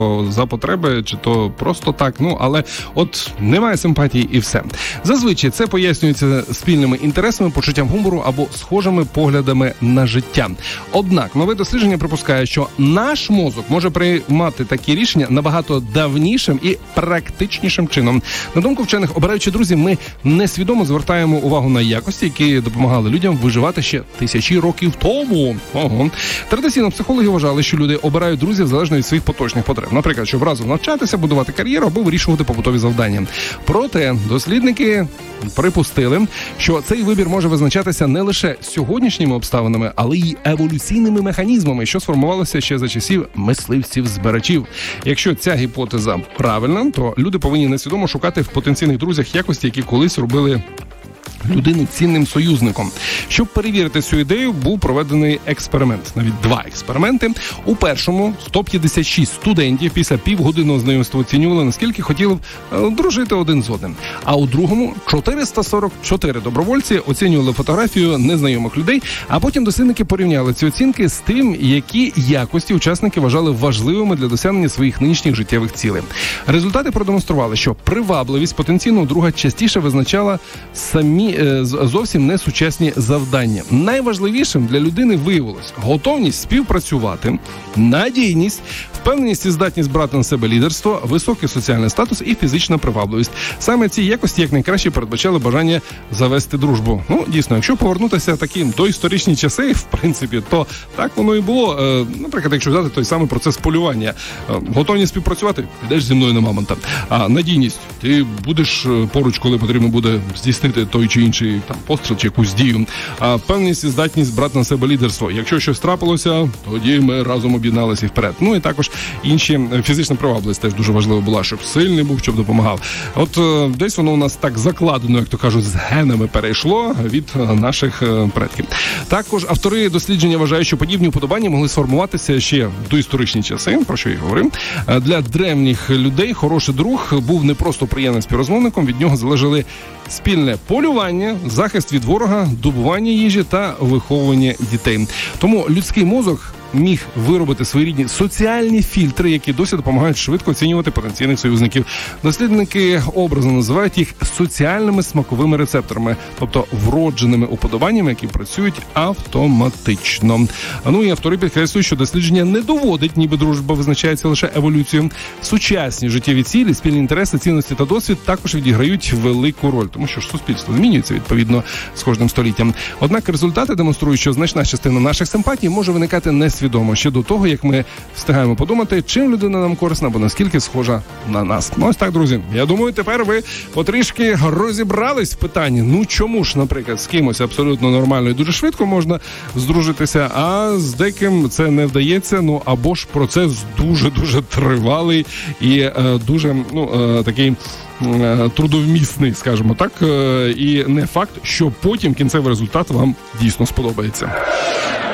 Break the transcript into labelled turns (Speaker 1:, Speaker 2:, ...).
Speaker 1: за потреби, чи то просто так, але от немає симпатії і все. Зазвичай це пояснюється спільними інтересами, почуттям гумору або схожими поглядами на життя. Однак нове дослідження припускає, що наш мозок може приймати такі рішення набагато давнішим і практичнішим чином. На думку вчених, обираючи друзів, ми несвідомо звертаємо увагу на якості, які допомагали людям виживати ще тисячі років тому. Традиційно психологи вважали, що люди обирають друзів залежно від своїх поточних потреб. Наприклад, щоб разом навчатися, будувати кар'єру або вирішувати побутові завдання. Проте дослідники припустили, що цей вибір може визначатися не лише сьогоднішніми обставинами, але й еволюційними механізмами, що сформувалися ще за часів мисливців-збирачів. Якщо ця гіпотеза правильна, то люди повинні несвідомо шукати в потенційних друзях якості, які колись робили людину цінним союзником. Щоб перевірити цю ідею, був проведений експеримент. Навіть 2 експерименти. У першому 156 студентів після півгодинного знайомства оцінювали, наскільки хотіли б дружити один з одним. А у другому 444 добровольці оцінювали фотографію незнайомих людей, а потім дослідники порівняли ці оцінки з тим, які якості учасники вважали важливими для досягнення своїх нинішніх життєвих цілей. Результати продемонстрували, що привабливість потенційного друга частіше визначала зовсім не сучасні завдання. Найважливішим для людини виявилось готовність співпрацювати, надійність, впевненість і здатність брати на себе лідерство, високий соціальний статус і фізична привабливість. Саме ці якості якнайкраще передбачали бажання завести дружбу. Дійсно, якщо повернутися таким до історичні часи, в принципі, то так воно і було. Наприклад, якщо взяти той самий процес полювання. Готовність співпрацювати, йдеш зі мною на мамонта. А надійність, ти будеш поруч, коли потрібно буде здійснити той чи інший постріл чи якусь дію. А певність і здатність брати на себе лідерство. Якщо щось трапилося, тоді ми разом об'єдналися і вперед. І також інші фізична привабливість теж дуже важлива була, щоб сильний був, щоб допомагав. От десь воно у нас так закладено, як то кажуть, з генами перейшло від наших предків. Також автори дослідження вважають, що подібні уподобання могли сформуватися ще в доісторичні часи, про що я говорив. Для древніх людей хороший друг був не просто приємним співрозмовником, від нього залежали спільне полювання, захист від ворога, добування їжі та виховування дітей. Тому людський мозок міг виробити своєрідні соціальні фільтри, які досі допомагають швидко оцінювати потенційних союзників. Дослідники образно називають їх соціальними смаковими рецепторами, тобто вродженими уподобаннями, які працюють автоматично. І автори підкреслюють, що дослідження не доводить, ніби дружба визначається лише еволюцією. Сучасні життєві цілі, спільні інтереси, цінності та досвід також відіграють велику роль, тому що ж суспільство змінюється відповідно з кожним століттям. Однак результати демонструють, що значна частина наших симпатій може виникати несвідомо ще до того, як ми встигаємо подумати, чим людина нам корисна, або наскільки схожа на нас. Ось так, друзі. Я думаю, тепер ви потрішки розібрались в питанні. Чому ж, наприклад, з кимось абсолютно нормально і дуже швидко можна здружитися, а з деким це не вдається, або ж процес дуже-дуже тривалий і дуже, такий трудовмісний, скажімо так, і не факт, що потім кінцевий результат вам дійсно сподобається.